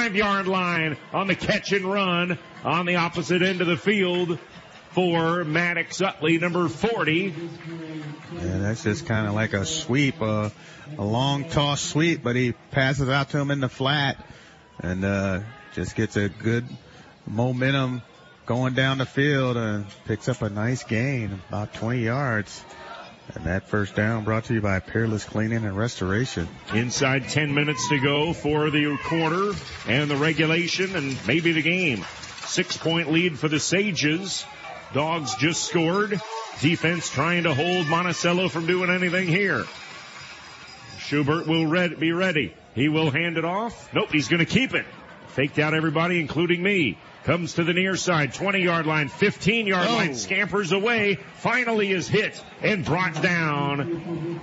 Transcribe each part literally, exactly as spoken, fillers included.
five-yard line on the catch and run on the opposite end of the field for Maddox Utley, number forty. Yeah, that's just kind of like a sweep, uh, a long toss sweep, but he passes out to him in the flat and uh, just gets a good momentum going down the field and picks up a nice gain, about twenty yards. And that first down brought to you by Peerless Cleaning and Restoration. Inside ten minutes to go for the quarter and the regulation and maybe the game. Six-point lead for the Sages. Dogs just scored. Defense trying to hold Monticello from doing anything here. Schubert will red, be ready. He will hand it off. Nope, he's going to keep it. Faked out everybody, including me. Comes to the near side, twenty-yard line, fifteen-yard oh. line, scampers away, finally is hit and brought down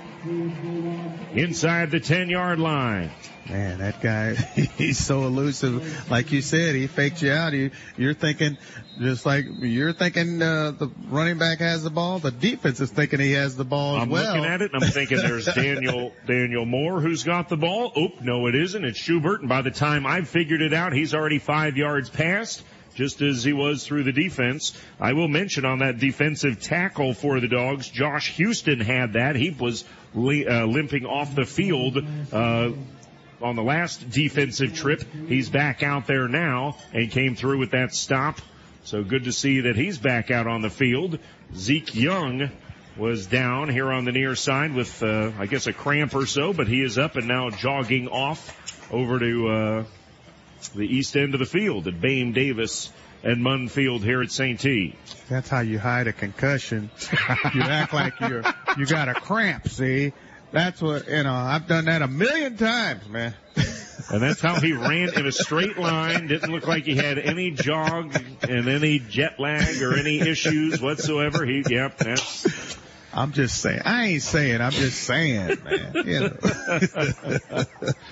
inside the ten-yard line. Man, that guy, he's so elusive. Like you said, he faked you out. You, you're thinking, just like you're thinking uh, the running back has the ball, the defense is thinking he has the ball as I'm well. I'm looking at it, and I'm thinking there's Daniel Daniel Moore who's got the ball. Oop, no it isn't. It's Schubert, and by the time I've figured it out, he's already five yards past, just as he was through the defense. I will mention on that defensive tackle for the Dogs, Josh Houston had that. He was li- uh, limping off the field uh on the last defensive trip. He's back out there now and came through with that stop. So good to see that he's back out on the field. Zeke Young was down here on the near side with, uh, I guess, a cramp or so, but he is up and now jogging off over to uh, the east end of the field at Bame Davis and Munn Field here at Saint T. That's how you hide a concussion. You act like you're you got a cramp, see? That's what, you know, I've done that a million times, man. And that's how he ran in a straight line. Didn't look like he had any jog and any jet lag or any issues whatsoever. He, yep, that's. I'm just saying. I ain't saying. I'm just saying, man. You know.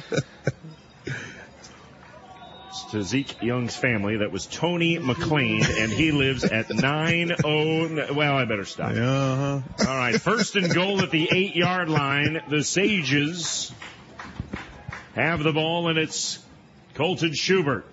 To Zeke Young's family, that was Tony McLean, and he lives at nine oh. Well, I better stop. Uh-huh. All right, first and goal at the eight-yard line. The Sages have the ball, and it's Colton Schubert.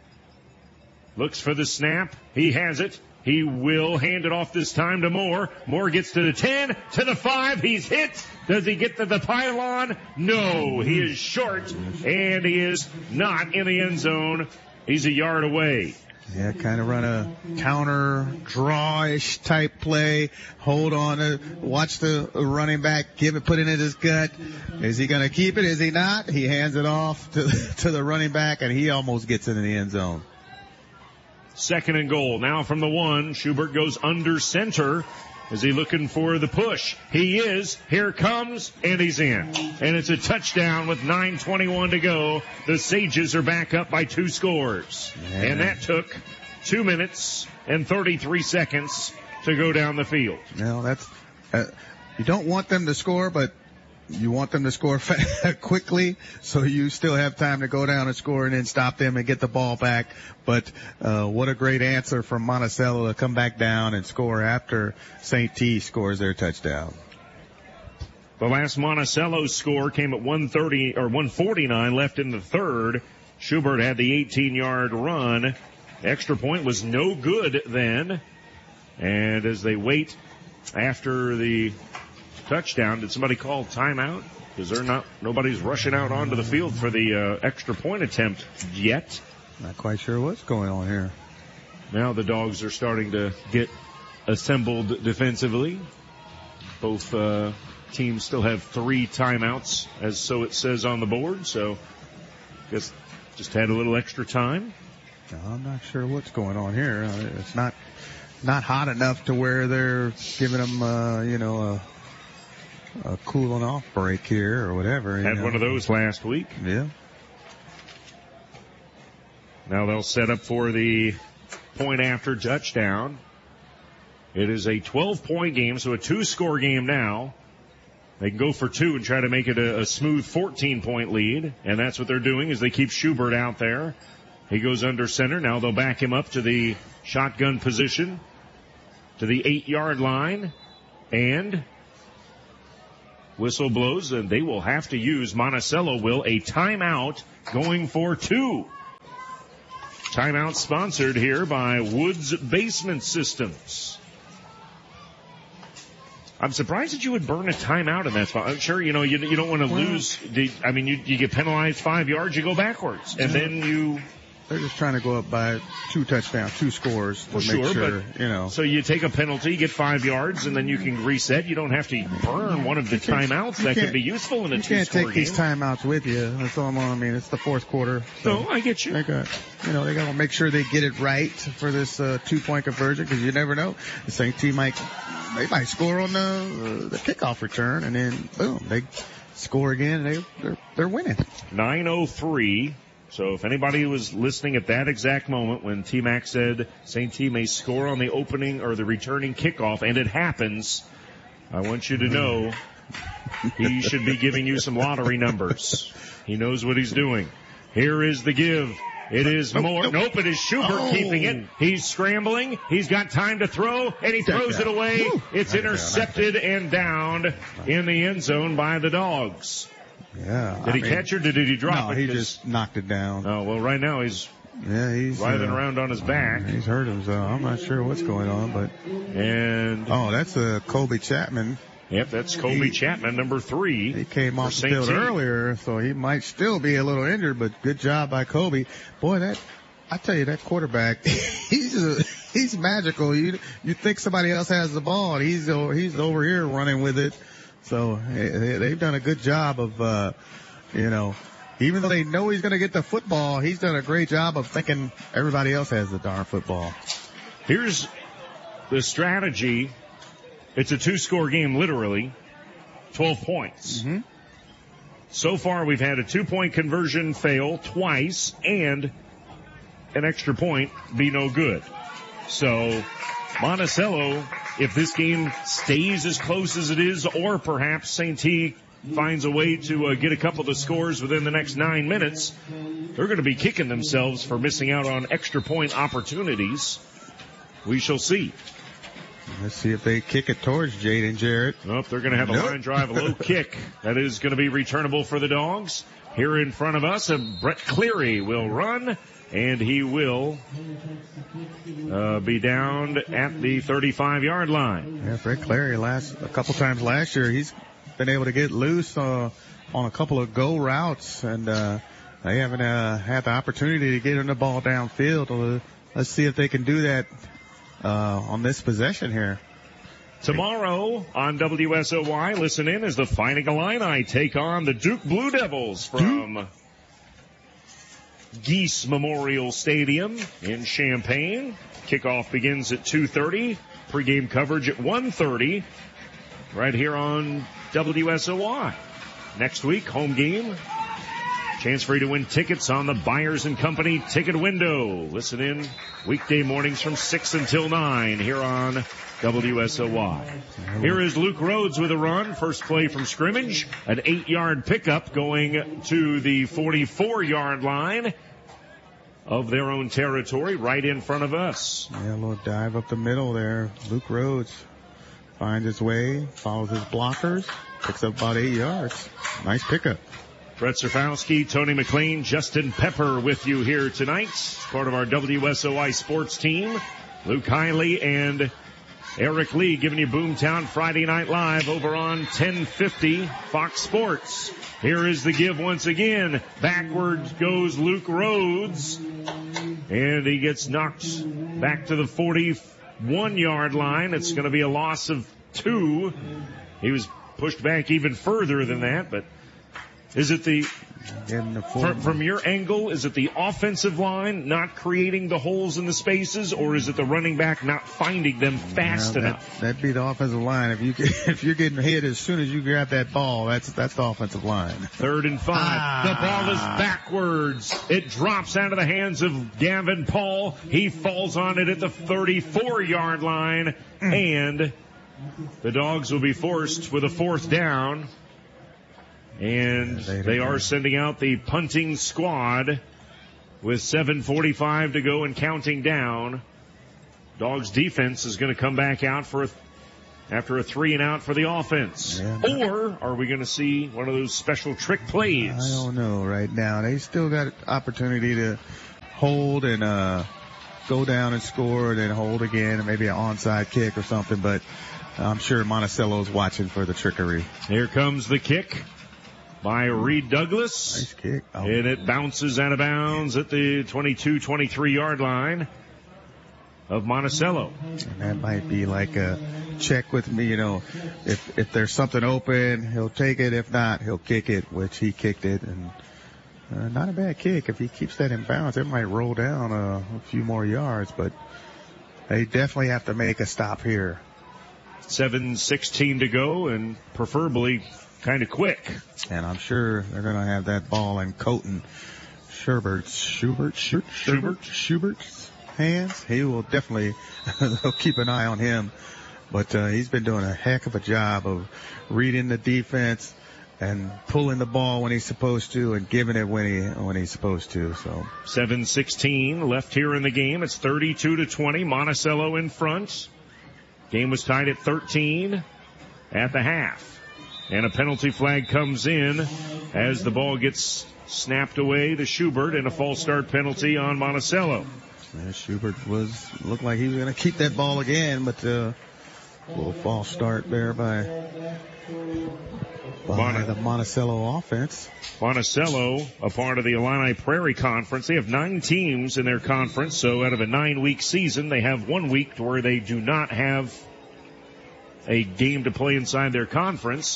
Looks for the snap. He has it. He will hand it off this time to Moore. Moore gets to the ten, to the five. He's hit. Does he get to the pylon? No, he is short, and he is not in the end zone. He's a yard away. Yeah, kind of run a counter draw-ish type play. Hold on to watch the running back, give it, put it in his gut. Is he going to keep it? Is he not? He hands it off to, to the running back, and he almost gets into the end zone. Second and goal. Now from the one, Schubert goes under center. Is he looking for the push? He is. Here comes, and he's in. And it's a touchdown with nine twenty-one to go. The Sages are back up by two scores. Yeah. And that took two minutes and thirty-three seconds to go down the field. No, that's, uh, you don't want them to score, but you want them to score quickly, so you still have time to go down and score and then stop them and get the ball back. But uh what a great answer from Monticello to come back down and score after Saint T scores their touchdown. The last Monticello score came at one thirty or one forty-nine left in the third. Schubert had the eighteen-yard run. Extra point was no good then. And as they wait after the touchdown, did somebody call timeout? Because they're not, nobody's rushing out onto the field for the uh, extra point attempt yet. Not quite sure what's going on here. Now the Dogs are starting to get assembled defensively. Both uh, teams still have three timeouts, as so it says on the board. So, guess just had a little extra time. No, I'm not sure what's going on here. It's not not hot enough to where they're giving them, uh, you know, a a cooling off break here or whatever. Had know. one of those last week. Yeah. Now they'll set up for the point after touchdown. It is a twelve-point game, so a two-score game now. They can go for two and try to make it a, a smooth fourteen-point lead, and that's what they're doing as they keep Schubert out there. He goes under center. Now they'll back him up to the shotgun position, to the eight-yard line, and whistle blows, and they will have to use, Monticello will, a timeout going for two. timeout sponsored here by Woods Basement Systems. I'm surprised that you would burn a timeout in that spot. I'm sure, you know, you, you don't want to well, lose. The, I mean, you, you get penalized five yards, you go backwards. And then you... They're just trying to go up by two touchdowns, two scores to well, make sure, sure, but, you know. So you take a penalty, get five yards, and then you can reset. You don't have to burn one of the timeouts. That could be useful in a two-score game. You can't take these timeouts with you. That's all I mean. It's the fourth quarter. So no, I get you. They got, you know, they got to make sure they get it right for this uh, two-point conversion because you never know. The Saint T might, they might score on the, uh, the kickoff return, and then boom, they score again, and they they're, they're winning. nine oh three. So if anybody was listening at that exact moment when T-Mac said Saint T may score on the opening or the returning kickoff, and it happens, I want you to know he should be giving you some lottery numbers. He knows what he's doing. Here is the give. It is nope, more. Nope. nope, it is Schubert oh. keeping it. He's scrambling. He's got time to throw, and he throws it away. Woo. It's intercepted and downed in the end zone by the Dogs. Yeah. Did I he mean, catch it or did he drop no, it? he just knocked it down. Oh, well, right now he's, yeah, he's writhing uh, around on his back. He's hurt himself. I'm not sure what's going on, but. And. Oh, that's uh, Kobe Chapman. Yep, that's Kobe he, Chapman, number three. He came off the field earlier, so he might still be a little injured, but good job by Kobe. Boy, that, I tell you, that quarterback, he's a, he's magical. You, you think somebody else has the ball, and he's, he's over here running with it. So they've done a good job of, uh, you know, even though they know he's going to get the football, he's done a great job of thinking everybody else has the darn football. Here's the strategy. It's a two-score game, literally. twelve points. Mm-hmm. So far, we've had a two-point conversion fail twice and an extra point be no good. So Monticello, if this game stays as close as it is, or perhaps Saint T finds a way to uh, get a couple of the scores within the next nine minutes, they're going to be kicking themselves for missing out on extra point opportunities. We shall see. Let's see if they kick it towards Jaden Jarrett. Nope, they're going to have a nope. line drive, a low kick. That is going to be returnable for the Dogs. Here in front of us, Brett Cleary will run. And he will uh, be down at the thirty-five yard line. Yeah, Fred Clary last a couple times last year, he's been able to get loose uh, on a couple of go routes, and uh, they haven't uh, had the opportunity to get him the ball downfield. Uh, let's see if they can do that uh, on this possession here. Tomorrow on W S O Y, listen in as the Fighting Illini take on the Duke Blue Devils from Duke. Geese Memorial Stadium in Champaign. Kickoff begins at two thirty. Pre-game coverage at one thirty. Right here on W S O Y. Next week, home game. Chance for you to win tickets on the Byers and Company ticket window. Listen in weekday mornings from six until nine here on W S O Y. Here is Luke Rhodes with a run. First play from scrimmage. An eight-yard pickup going to the forty-four yard line of their own territory right in front of us. Yeah, a little dive up the middle there. Luke Rhodes finds his way, follows his blockers, picks up about eight yards. Nice pickup. Brett Serfowski, Tony McLean, Justin Pepper with you here tonight. Part of our W S O Y sports team. Luke Hiley and Eric Lee giving you Boomtown Friday Night Live over on ten fifty Fox Sports. Here is the give once again. Backwards goes Luke Rhodes. And he gets knocked back to the forty-one yard line. It's going to be a loss of two. He was pushed back even further than that, but is it the, from, from your angle, is it the offensive line not creating the holes in the spaces, or is it the running back not finding them fast no, that, enough? That'd be the offensive line. If you if you're getting hit as soon as you grab that ball, that's that's the offensive line. Third and five. Ah. The ball is backwards. It drops out of the hands of Gavin Paul. He falls on it at the thirty-four yard line, mm. and the Dogs will be forced with a fourth down. And yeah, they are sending out the punting squad with seven forty-five to go and counting down. Dogs defense is going to come back out for a, after a three and out for the offense. Yeah. Or are we going to see one of those special trick plays? I don't know right now. They still got opportunity to hold and uh, go down and score, then hold again, and maybe an onside kick or something. But I'm sure Monticello's watching for the trickery. Here comes the kick by Reed Douglas. Nice kick. Oh. And it bounces out of bounds at the twenty-two twenty-three yard line of Monticello. And that might be like a check with me, you know, if if there's something open, he'll take it. If not, he'll kick it, which he kicked it. And uh, not a bad kick. If he keeps that in bounds, it might roll down uh, a few more yards, but they definitely have to make a stop here. seven sixteen to go, and preferably kind of quick. And I'm sure they're going to have that ball in Colton Schubert's, Schubert, Schubert, Schubert, Schubert's hands. He will definitely, they'll keep an eye on him. But uh, he's been doing a heck of a job of reading the defense and pulling the ball when he's supposed to and giving it when he when he's supposed to. So seven sixteen left here in the game. It's thirty-two to twenty. Monticello in front. Game was tied at thirteen at the half. And a penalty flag comes in as the ball gets snapped away to Schubert, and a false start penalty on Monticello. Yeah, Schubert was looked like he was going to keep that ball again, but uh, a little false start there by, by Mon- the Monticello offense. Monticello, a part of the Illini Prairie Conference. They have nine teams in their conference, so out of a nine-week season, they have one week where they do not have a game to play inside their conference.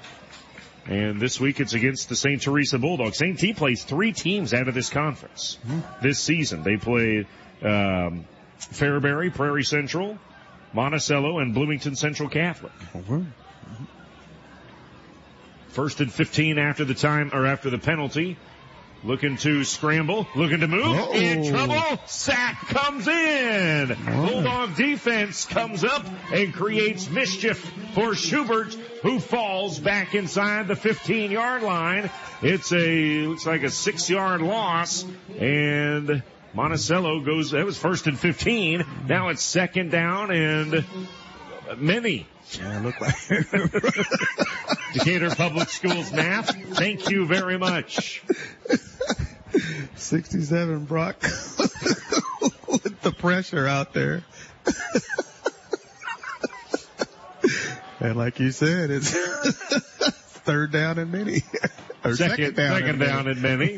And this week it's against the Saint Teresa Bulldogs. Saint T plays three teams out of this conference mm-hmm. this season. They play um, Fairbury, Prairie Central, Monticello, and Bloomington Central Catholic. Mm-hmm. Mm-hmm. First and fifteen after the time or after the penalty. Looking to scramble, looking to move, Uh-oh. in trouble, sack comes in. Oh. Bulldog defense comes up and creates mischief for Schubert, who falls back inside the fifteen yard line. It's a, looks like a six yard loss, and Monticello goes, that was first and fifteen. Now it's second down and many. Yeah, look like Decatur Public Schools math. Thank you very much. sixty-seven Brock with the pressure out there. And like you said, it's third down and many. Or second, second down, second and, down and many.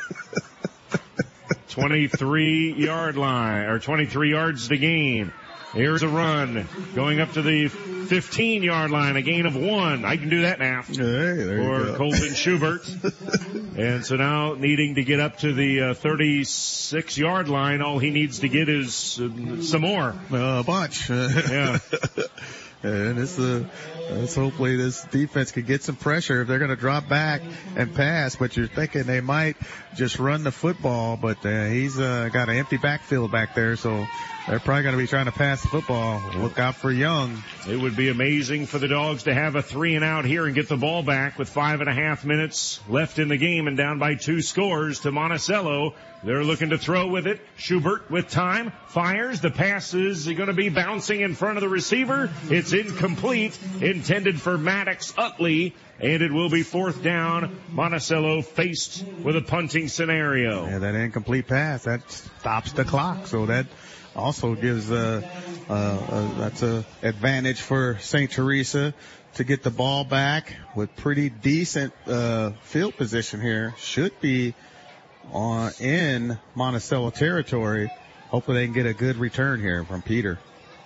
twenty-three yard line, or twenty-three yards to gain. Here's a run going up to the fifteen yard line, a gain of one. I can do that now. Hey, there for you go. Colton Schubert. And so now needing to get up to the uh, thirty-six yard line, all he needs to get is uh, some more. Uh, a bunch. Yeah. And it's uh, it's hopefully this defense could get some pressure if they're going to drop back and pass. But you're thinking they might just run the football, but uh, he's uh, got an empty backfield back there, so they're probably going to be trying to pass the football. Look out for Young. It would be amazing for the Dogs to have a three and out here and get the ball back with five and a half minutes left in the game and down by two scores to Monticello. They're looking to throw with it. Schubert with time fires. The pass is going to be bouncing in front of the receiver. It's incomplete, intended for Maddox Utley, and it will be fourth down. Monticello faced with a punting scenario. Yeah, that incomplete pass, that stops the clock, so that also gives uh, uh, uh that's a advantage for Saint Teresa to get the ball back with pretty decent uh field position here. Should be on in Monticello territory. Hopefully they can get a good return here from Peter.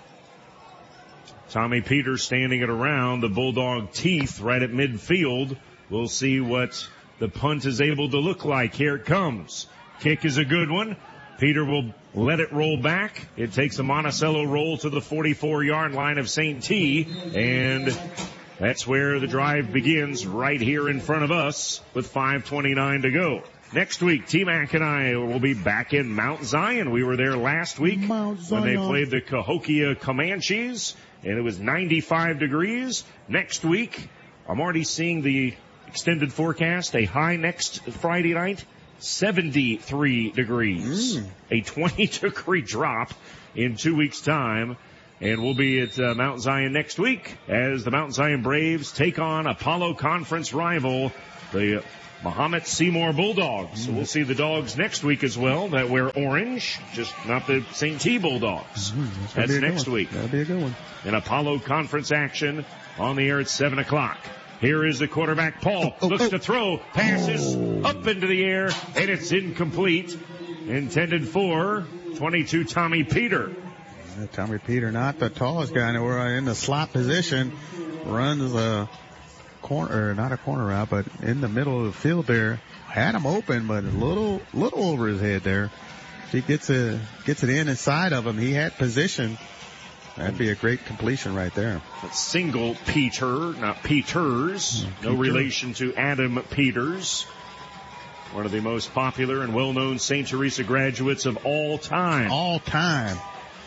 Tommy Peters standing it around the Bulldog teeth right at midfield. We'll see what the punt is able to look like. Here it comes. Kick is a good one. Peter will let it roll back. It takes a Monticello roll to the forty-four yard line of Saint T, and that's where the drive begins right here in front of us with five twenty-nine to go. Next week, T-Mac and I will be back in Mount Zion. We were there last week when they played the Cahokia Comanches, and it was ninety-five degrees. Next week, I'm already seeing the extended forecast, a high next Friday night, seventy-three degrees. Mm. A twenty degree drop in two weeks' time. And we'll be at uh, Mount Zion next week as the Mount Zion Braves take on Apollo Conference rival, the Mahomet Seymour Bulldogs. So we'll see the dogs next week as well that wear orange, just not the Saint T Bulldogs. Mm-hmm. That's, That's next one. week. That'll be a good one. In Apollo Conference action on the air at seven o'clock. Here is the quarterback, Paul. Oh, looks oh. to throw, passes Oh. up into the air, and it's incomplete. Intended for twenty-two Tommy Peter. Uh, Tommy Peter, not the tallest guy, and we're in the slot position, runs a corner, or not a corner route, but in the middle of the field there. Had him open, but a little, little over his head there. If he gets a, gets it in inside of him, he had position. That'd be a great completion right there. That's single Peter, not Peters. Mm, no Peter. relation to Adam Peters. One of the most popular and well-known Saint Teresa graduates of all time. All time.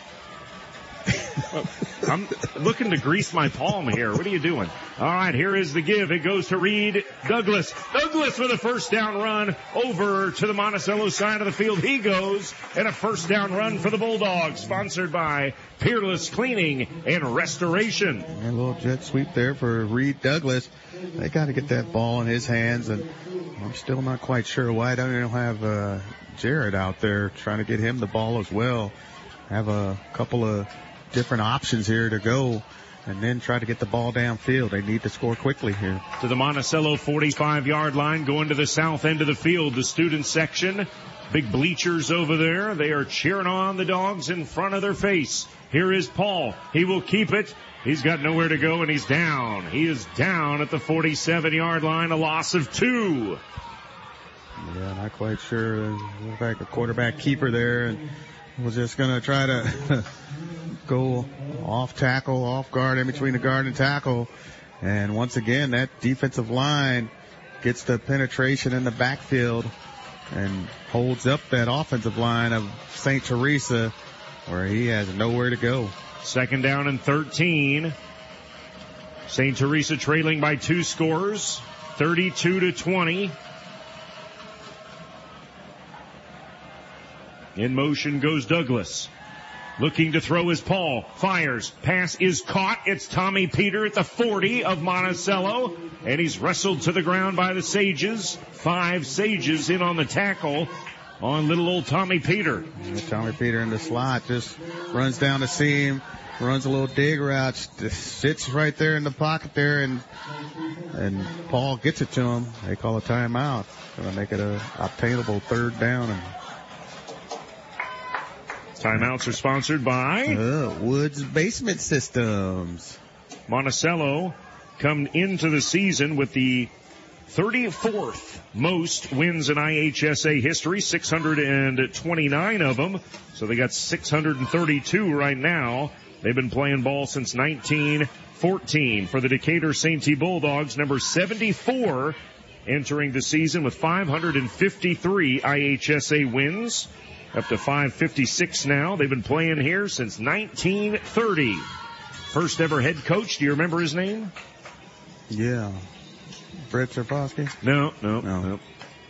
I'm looking to grease my palm here. What are you doing? All right, here is the give. It goes to Reed Douglas. Douglas with a first down run over to the Monticello side of the field. He goes, and a first down run for the Bulldogs, sponsored by Peerless Cleaning and Restoration. And a little jet sweep there for Reed Douglas. They got to get that ball in his hands, and I'm still not quite sure why they don't have uh, Jared out there trying to get him the ball as well. Have a couple of different options here to go and then try to get the ball downfield. They need to score quickly here. To the Monticello forty-five yard line, going to the south end of the field, the student section. Big bleachers over there. They are cheering on the dogs in front of their face. Here is Paul. He will keep it. He's got nowhere to go, and he's down. He is down at the forty-seven yard line, a loss of two. Yeah, not quite sure. Looks like a quarterback keeper there, and was just going to try to go off tackle, off guard, in between the guard and tackle. And once again, that defensive line gets the penetration in the backfield and holds up that offensive line of Saint Teresa, where he has nowhere to go. Second down and thirteen. Saint Teresa trailing by two scores, thirty-two to twenty. In motion goes Douglas. Looking to throw is Paul. Fires. Pass is caught. It's Tommy Peter at the forty of Monticello. And he's wrestled to the ground by the Sages. Five Sages in on the tackle on little old Tommy Peter. And Tommy Peter in the slot just runs down the seam, runs a little dig route, sits right there in the pocket there, and and Paul gets it to him. They call a timeout. Going to make it a obtainable third down. And timeouts are sponsored by uh, Woods Basement Systems. Monticello come into the season with the thirty-fourth most wins in I H S A history, six hundred twenty-nine of them. So they got six hundred thirty-two right now. They've been playing ball since nineteen fourteen. For the Decatur Saint T Bulldogs, number seventy-four, entering the season with five hundred fifty-three I H S A wins. Up to five fifty-six now. They've been playing here since nineteen thirty. First ever head coach. Do you remember his name? Yeah. Brett Serpowski? No, no, No. no.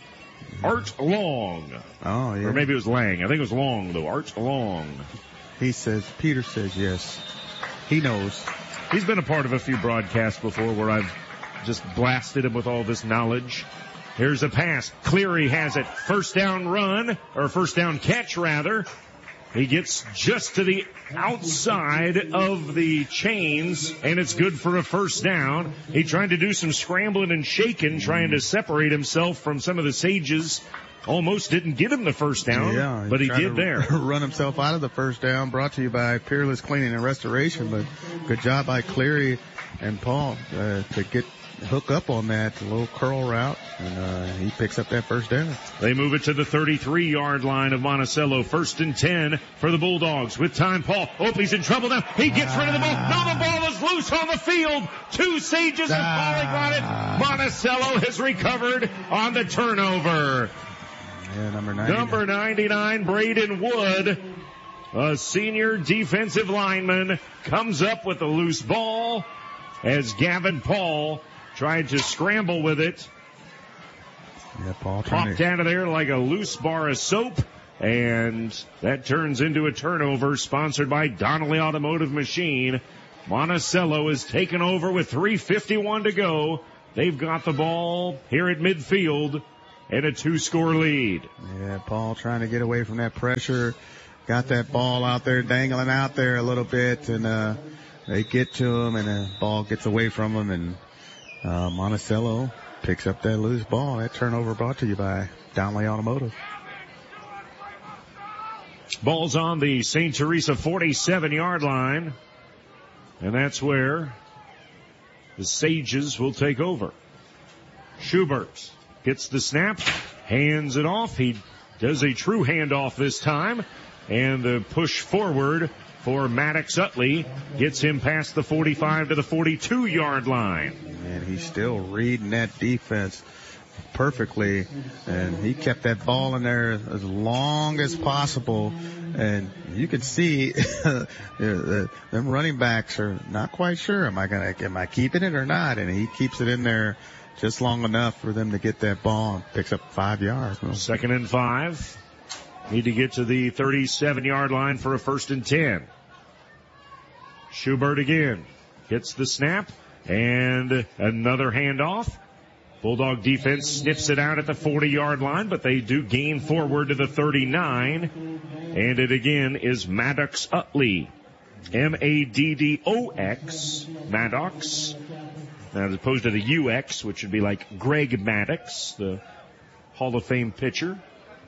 Art Long. Oh, yeah. Or maybe it was Lang. I think it was Long, though. Art Long. He says, Peter says yes. He knows. He's been a part of a few broadcasts before where I've just blasted him with all this knowledge. Here's a pass. Cleary has it. First down run, or first down catch, rather. He gets just to the outside of the chains, and it's good for a first down. He tried to do some scrambling and shaking, trying to separate himself from some of the Sages. Almost didn't get him the first down, yeah, he but he tried did to there. Run himself out of the first down, brought to you by Peerless Cleaning and Restoration, but good job by Cleary and Paul uh, to get hook up on that little curl route, and uh, he picks up that first down. They move it to the thirty-three yard line of Monticello. First and ten for the Bulldogs. With time, Paul. Oh, he's in trouble now. He gets rid of the ball. Now the ball is loose on the field. Two Sages have falling on it. Monticello has recovered on the turnover. Yeah, number ninety-nine. Number ninety-nine, Braden Wood, a senior defensive lineman, comes up with a loose ball as Gavin Paul tried to scramble with it. Yeah, Paul Popped out of there like a loose bar of soap, and that turns into a turnover sponsored by Donnelly Automotive Machine. Monticello is taken over with three fifty-one to go. They've got the ball here at midfield and a two-score lead. Yeah, Paul trying to get away from that pressure. Got that ball out there, dangling out there a little bit, and uh, they get to him, and the ball gets away from him, and uh, Monticello picks up that loose ball. That turnover brought to you by Downley Automotive. Ball's on the Saint Teresa forty-seven-yard line, and that's where the Sages will take over. Schubert gets the snap, hands it off. He does a true handoff this time, and the push forward for Maddox Utley gets him past the forty-five to the forty-two-yard line. And he's still reading that defense perfectly, and he kept that ball in there as long as possible. And you can see them running backs are not quite sure, am I gonna, am I keeping it or not? And he keeps it in there just long enough for them to get that ball and picks up five yards. Second and five. Need to get to the thirty-seven-yard line for a first and ten. Schubert again gets the snap and another handoff. Bulldog defense sniffs it out at the forty-yard line, but they do gain forward to the thirty-nine. And it again is Maddox Utley. M A D D O X. Maddox. Now, as opposed to the U X, which would be like Greg Maddox, the Hall of Fame pitcher.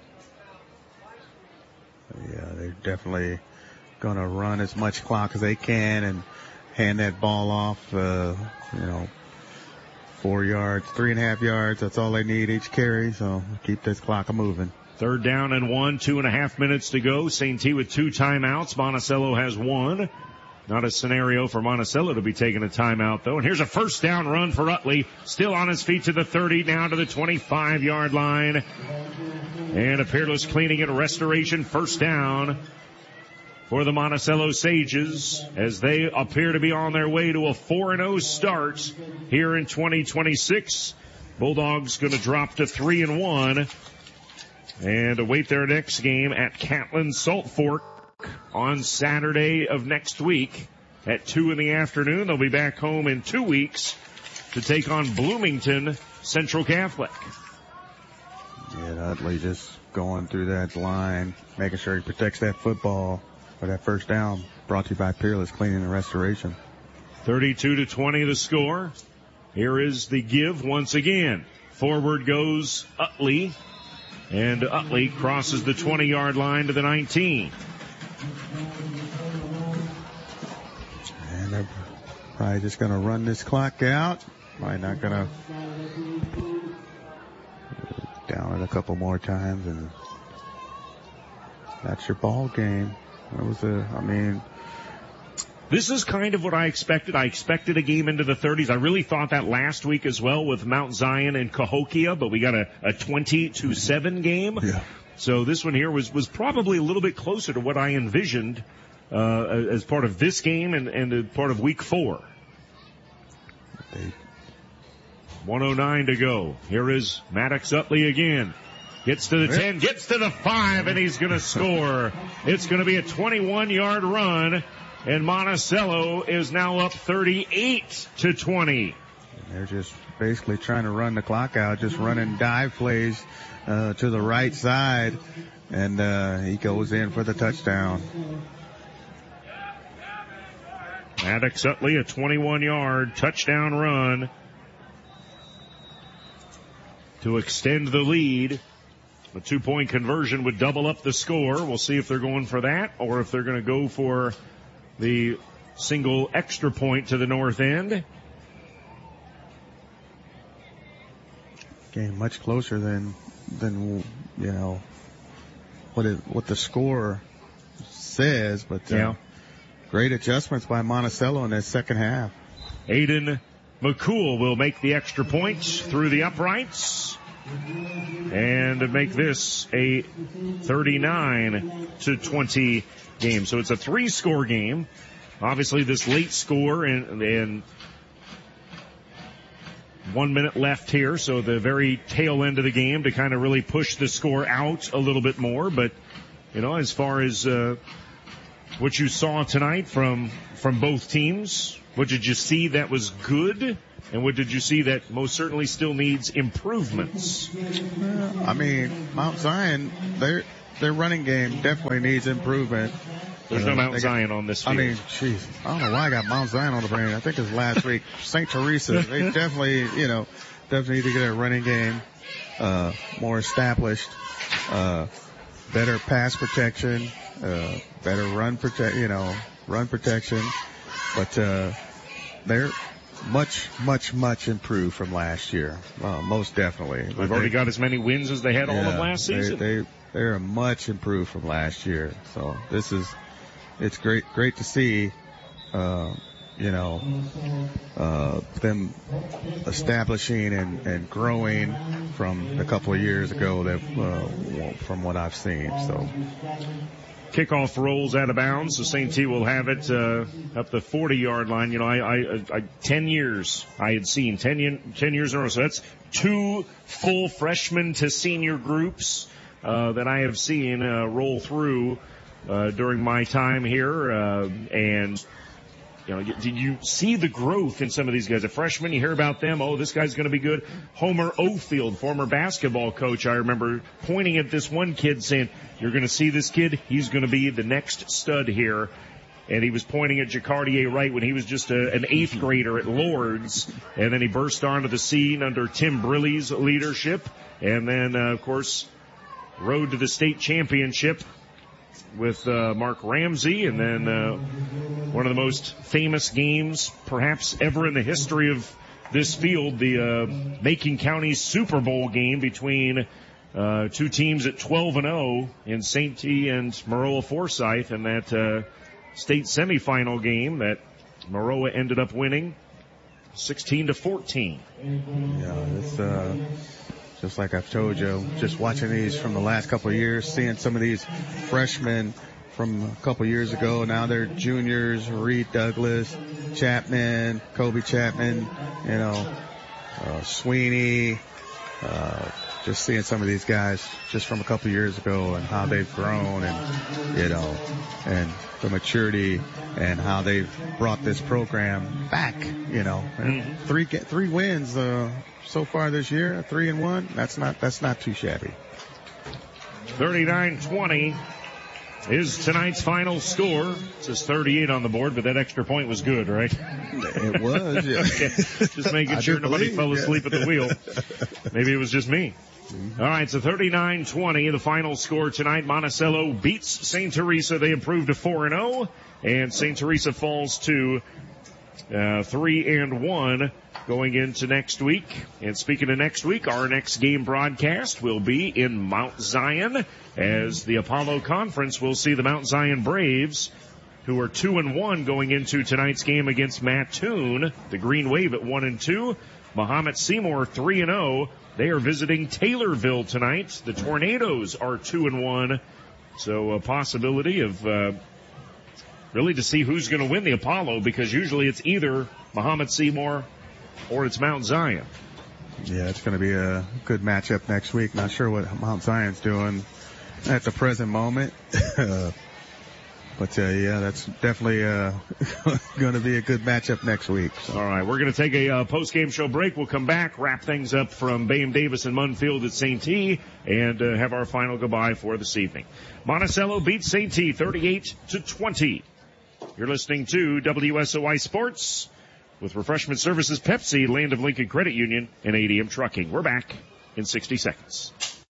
Yeah, they're definitely going to run as much clock as they can and hand that ball off, uh, you know, four yards, three and a half yards. That's all they need each carry, so keep this clock moving. Third down and one, two and a half minutes to go. Saint T with two timeouts. Monticello has one. Not a scenario for Monticello to be taking a timeout, though. And here's a first down run for Utley. Still on his feet to the thirty, now to the twenty-five-yard line. And a Peerless Cleaning and Restoration first down for the Monticello Sages as they appear to be on their way to a four and oh start here in twenty twenty-six. Bulldogs going to drop to three and one and await their next game at Catlin Salt Fork on Saturday of next week at two in the afternoon. They'll be back home in two weeks to take on Bloomington Central Catholic. Yeah, Utley just going through that line, making sure he protects that football for that first down. Brought to you by Peerless Cleaning and Restoration. thirty-two to twenty the score. Here is the give once again. Forward goes Utley, and Utley crosses the twenty-yard line to the nineteen. And they're probably just going to run this clock out. Probably not going to down it a couple more times, and that's your ball game. That was a, I mean, this is kind of what I expected. I expected a game into the thirties. I really thought that last week as well with Mount Zion and Cahokia, but we got a, a twenty to seven game. Yeah. So this one here was, was probably a little bit closer to what I envisioned uh, as part of this game and, and a part of week four. They, one oh nine to go. Here is Maddox Utley again. Gets to the ten, gets to the five, and he's going to score. It's going to be a twenty-one-yard run, and Monticello is now up thirty-eight to twenty. And they're just basically trying to run the clock out, just running dive plays uh, to the right side, and uh, he goes in for the touchdown. Maddox Utley, a twenty-one-yard touchdown run to extend the lead. A two-point conversion would double up the score. We'll see if they're going for that or if they're going to go for the single extra point to the north end. Game much closer than, than you know, what it, what the score says, but uh, yeah. Great adjustments by Monticello in that second half. Aiden McCool will make the extra point through the uprights and make this a thirty-nine to twenty game. So it's a three-score game. Obviously, this late score and, and one minute left here, so the very tail end of the game to kind of really push the score out a little bit more. But, you know, as far as uh, what you saw tonight from from both teams, what did you see that was good And what did you see that most certainly still needs improvements? I mean, Mount Zion, their their running game definitely needs improvement. There's uh, no Mount got, Zion on this field. I mean, jeez, I don't know why I got Mount Zion on the brain. I think it was last week. Saint Teresa, they definitely, you know, definitely need to get a running game uh, more established, uh, better pass protection, uh, better run protect, you know, run protection. But uh, they're much, much, much improved from last year. Uh, most definitely. They've but already they, got as many wins as they had yeah, all of last season. They, they, they're much improved from last year. So this is, it's great, great to see, uh, you know, uh, them establishing and, and growing from a couple of years ago that, uh, from what I've seen. So. Kickoff rolls out of bounds, so Saint T will have it uh, up the forty-yard line. You know, I, I, I, ten years I had seen, ten, ten years in a row. So that's two full freshman to senior groups uh, that I have seen uh, roll through uh, during my time here. Uh, and, you know, did you see the growth in some of these guys? A freshman, you hear about them. Oh, this guy's going to be good. Homer Ofield, former basketball coach, I remember pointing at this one kid saying, you're going to see this kid. He's going to be the next stud here. And he was pointing at Jacardier Wright when he was just a, an eighth grader at Lord's. And then he burst onto the scene under Tim Briley's leadership. And then, uh, of course, rode to the state championship with uh, Mark Ramsey. And then uh, one of the most famous games perhaps ever in the history of this field, the uh, Macon County Super Bowl game between Uh, two teams at twelve and oh in Saint T and Maroa Forsyth, and that uh, state semifinal game that Maroa ended up winning sixteen to fourteen. Yeah, it's uh, just like I've told you, just watching these from the last couple of years, seeing some of these freshmen from a couple of years ago, now they're juniors, Reed Douglas, Chapman, Kobe Chapman, you know, uh, Sweeney, uh, just seeing some of these guys just from a couple of years ago and how they've grown and, you know, and the maturity and how they've brought this program back, you know. Mm-hmm. Three, three wins, uh, so far this year, three and one. That's not, that's not too shabby. thirty-nine twenty is tonight's final score. It says thirty-eight on the board, but that extra point was good, right? It was, yeah. Okay. Just making sure nobody believe, fell asleep yeah. at the wheel. Maybe it was just me. Mm-hmm. All right, so thirty-nine twenty, the final score tonight. Monticello beats Saint Teresa. They improved to four and oh, and Saint Teresa falls to uh, three and one going into next week. And speaking of next week, our next game broadcast will be in Mount Zion as the Apollo Conference will see the Mount Zion Braves, who are two and one going into tonight's game against Mattoon. The Green Wave at one and two. Mahomet Seymour three and oh. They are visiting Taylorville tonight. The Tornadoes are two and one. So a possibility of uh, really to see who's going to win the Apollo, because usually it's either Mahomet Seymour or it's Mount Zion. Yeah, it's going to be a good matchup next week. Not sure what Mount Zion's doing at the present moment. But, uh, yeah, that's definitely uh, going to be a good matchup next week. So. All right, we're going to take a uh, post-game show break. We'll come back, wrap things up from Bayham Davis and Munfield at Saint T, and uh, have our final goodbye for this evening. Monticello beats Saint T thirty-eight to twenty. You're listening to W S O Y Sports with Refreshment Services Pepsi, Land of Lincoln Credit Union, and A D M Trucking. We're back in sixty seconds.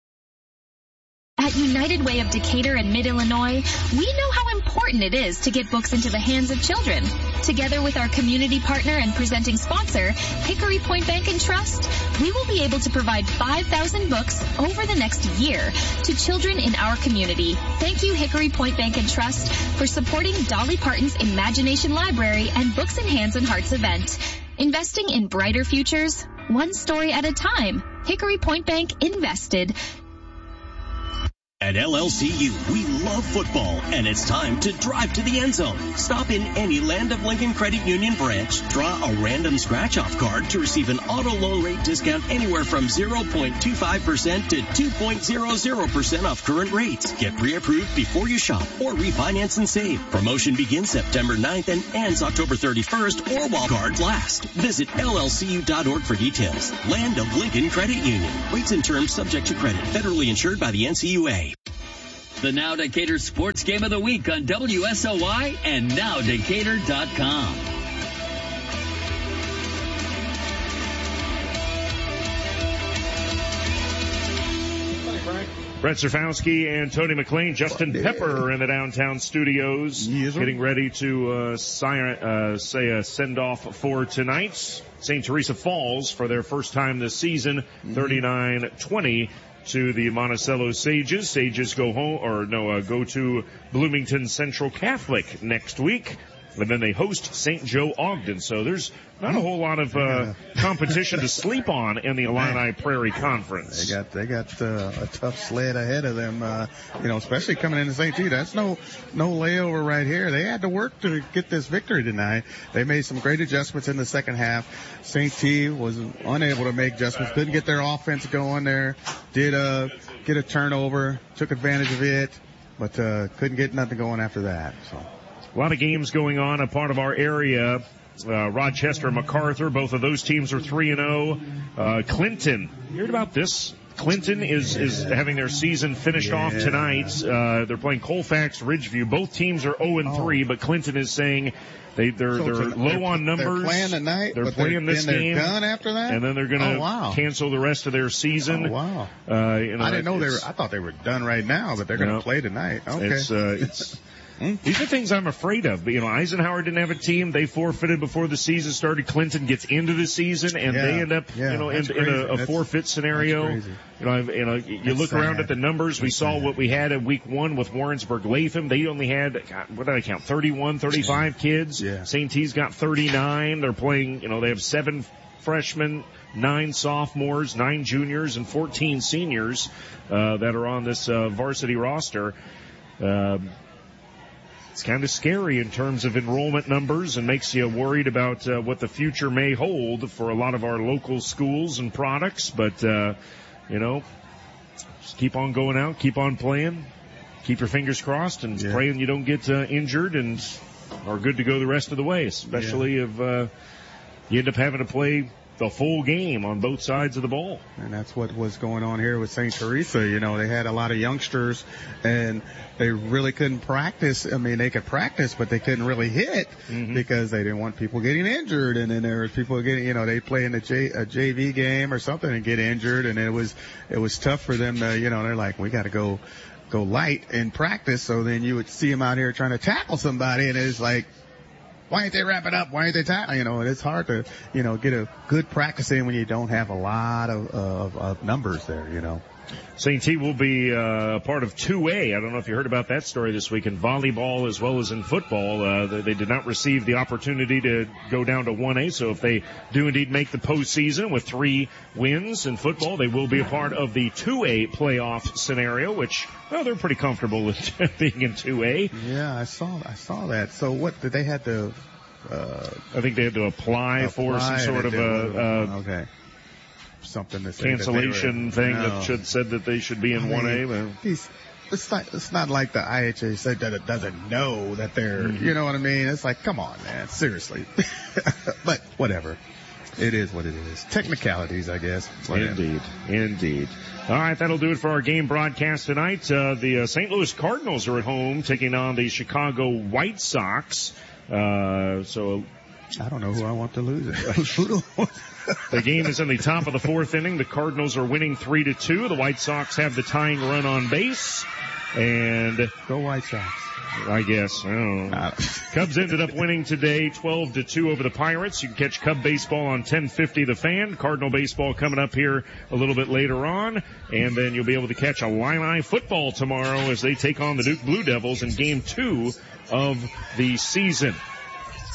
At United Way of Decatur and Mid-Illinois, we know how important it is to get books into the hands of children. Together with our community partner and presenting sponsor, Hickory Point Bank and Trust, we will be able to provide five thousand books over the next year to children in our community. Thank you, Hickory Point Bank and Trust, for supporting Dolly Parton's Imagination Library and Books in Hands and Hearts event. Investing in brighter futures, one story at a time. Hickory Point Bank invested. At L L C U, we love football, and it's time to drive to the end zone. Stop in any Land of Lincoln Credit Union branch, draw a random scratch-off card to receive an auto loan rate discount anywhere from zero point two five percent to two point zero zero percent off current rates. Get pre-approved before you shop or refinance and save. Promotion begins September ninth and ends October thirty-first or while cards last. Visit L L C U dot org for details. Land of Lincoln Credit Union. Rates and terms subject to credit. Federally insured by the N C U A. The Now Decatur Sports Game of the Week on W S O Y and now decatur dot com. Brett Zerfowski and Tony McLean, Justin Pepper in the downtown studios, yes, getting ready to uh, si- uh, say a send-off for tonight. Saint Teresa Falls for their first time this season, thirty-nine twenty to the Monticello Sages. Sages go home, or no, uh, go to Bloomington Central Catholic next week. And then they host Saint Joe Ogden. So there's not a whole lot of uh, competition to sleep on in the Illini Prairie Conference. They got they got uh, a tough sled ahead of them, uh, you know, especially coming into Saint T. That's no no layover right here. They had to work to get this victory tonight. They made some great adjustments in the second half. Saint T was unable to make adjustments, couldn't get their offense going there. Did uh, get a turnover, took advantage of it, but uh, couldn't get nothing going after that. So. A lot of games going on. A part of our area, uh, Rochester and MacArthur, both of those teams are three and oh. Uh, Clinton, you heard about this? Clinton is, is having their season finished yeah. off tonight. Uh, they're playing Colfax Ridgeview. Both teams are oh and three, but Clinton is saying they, they're, so they're low they're, on numbers. They're playing tonight, They're but playing they're, this then game. They're done after that? And then they're going to oh, wow. cancel the rest of their season. Oh, wow. Uh, you know, I didn't know they were, I thought they were done right now, but they're going to no, play tonight. Okay. It's, uh, it's, These are things I'm afraid of. But, you know, Eisenhower didn't have a team. They forfeited before the season started. Clinton gets into the season, and yeah, they end up, yeah, you know, in, in a, a forfeit scenario. You know, you know, you that's look sad. around at the numbers. We that's saw sad. what we had in week one with Warrensburg Latham. They only had, God, what did I count, thirty-one, thirty-five kids. Yeah. Saint T's got thirty-nine. They're playing, you know, they have seven freshmen, nine sophomores, nine juniors, and fourteen seniors uh, that are on this uh, varsity roster. Um, It's kind of scary in terms of enrollment numbers and makes you worried about uh, what the future may hold for a lot of our local schools and products. But, uh, you know, just keep on going out, keep on playing, keep your fingers crossed, and yeah. praying you don't get uh, injured and are good to go the rest of the way, especially yeah. if uh, you end up having to play the full game on both sides of the ball. And that's what was going on here with Saint Teresa. You know, they had a lot of youngsters, and they really couldn't practice. I mean, they could practice, but they couldn't really hit mm-hmm. because they didn't want people getting injured. And then there was people getting, you know, they play in a, J, a J V game or something and get injured, and it was it was tough for them to, you know, they're like, we got to go go light in practice. So then you would see them out here trying to tackle somebody, and it's like, why ain't they wrapping up? Why ain't they tackling? You know, and it's hard to, you know, get a good practice in when you don't have a lot of, of, of numbers there, you know. Saint T will be uh, a part of two A. I don't know if you heard about that story this week in volleyball as well as in football. Uh, they, they did not receive the opportunity to go down to one A, so if they do indeed make the postseason with three wins in football, they will be a part of the two A playoff scenario, which, well, they're pretty comfortable with being in two A. Yeah, I saw I saw that. So what, did they have to... Uh, I think they had to apply, apply for some sort of a... Uh, okay. Something to say cancellation that were, thing no. that should said that they should be in I mean, one A. But it's not it's not like the I H A said that it doesn't know that they're mm-hmm. you know what I mean. It's like, come on, man, seriously. But whatever, it is what it is. Technicalities, I guess. Whatever. Indeed, indeed. All right, that'll do it for our game broadcast tonight. Uh, the uh, Saint Louis Cardinals are at home taking on the Chicago White Sox. Uh, so I don't know who I want to lose. The game is in the top of the fourth inning. The Cardinals are winning three to two. The White Sox have the tying run on base. And go White Sox. I guess. I don't know. Cubs ended up winning today twelve to two over the Pirates. You can catch Cub baseball on ten fifty The Fan. Cardinal baseball coming up here a little bit later on. And then you'll be able to catch Illini football tomorrow as they take on the Duke Blue Devils in game two of the season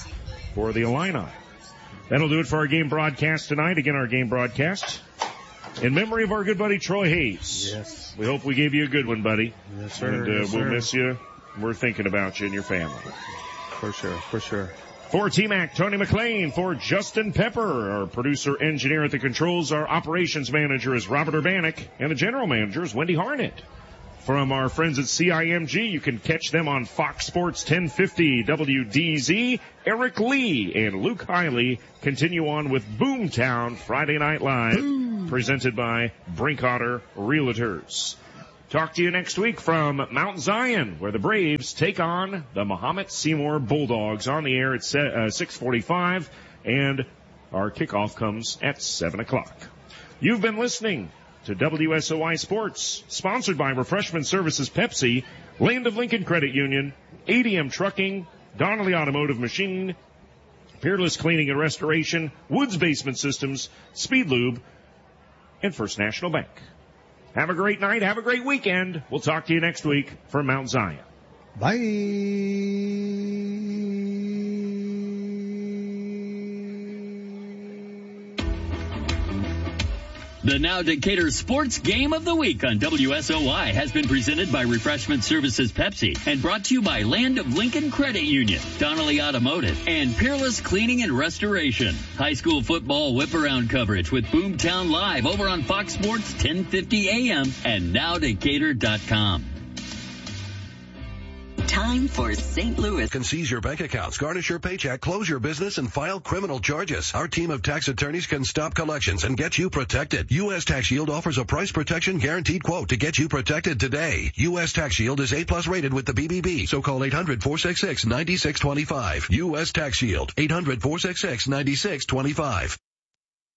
for the Illini. That'll do it for our game broadcast tonight. Again, our game broadcast In memory of our good buddy Troy Hayes. Yes. We hope we gave you a good one, buddy. Yes, sir. And uh, yes, we'll sir. miss you. We're thinking about you and your family. For sure, for sure. For T-Mac, Tony McLean. For Justin Pepper, our producer engineer at the controls. Our operations manager is Robert Urbanek. And the general manager is Wendy Harnett. From our friends at C I M G, you can catch them on Fox Sports ten fifty W D Z. Eric Lee and Luke Hiley continue on with Boomtown Friday Night Live, Boom. Presented by Brinkotter Realtors. Talk to you next week from Mount Zion, where the Braves take on the Mahomet Seymour Bulldogs on the air at uh, six forty-five, and our kickoff comes at seven o'clock. You've been listening to W S O I Sports, sponsored by Refreshment Services Pepsi, Land of Lincoln Credit Union, A D M Trucking, Donnelly Automotive Machine, Peerless Cleaning and Restoration, Woods Basement Systems, Speed Lube, and First National Bank. Have a great night. Have a great weekend. We'll talk to you next week from Mount Zion. Bye. The Now Decatur Sports Game of the Week on W S O I has been presented by Refreshment Services Pepsi and brought to you by Land of Lincoln Credit Union, Donnelly Automotive, and Peerless Cleaning and Restoration. High school football whip-around coverage with Boomtown Live over on Fox Sports ten fifty A M and now decatur dot com. Time for Saint Louis. Can seize your bank accounts, garnish your paycheck, close your business, and file criminal charges. Our team of tax attorneys can stop collections and get you protected. U S Tax Shield offers a price protection guaranteed quote to get you protected today. U S Tax Shield is A plus rated with the B B B, so call eight hundred, four six six, nine six two five. U S Tax Shield, eight hundred, four six six, nine six two five.